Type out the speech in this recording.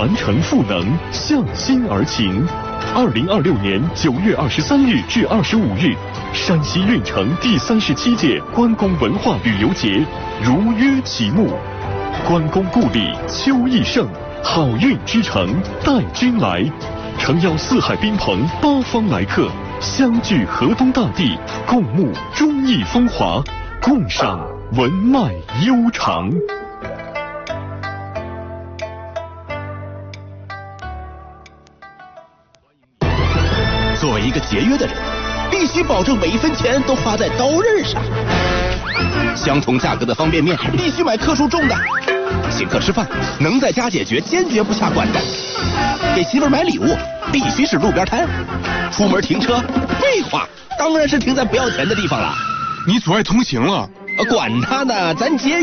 传承赋能，向心而行。2026年9月23日至25日，山西运城第37届关公文化旅游节如约启幕。关公故里秋意盛，好运之城待君来。诚邀四海宾朋八方来客，相聚河东大地，共沐忠义风华，共赏文脉悠长。 作为一个节约的人，必须保证每一分钱都花在刀刃上。相同价格的方便面必须买克数重的。请客吃饭能在家解决，坚决不下馆子。给媳妇买礼物必须是路边摊。出门停车，废话，当然是停在不要钱的地方了。 你阻碍通行了。 管他呢，咱节约。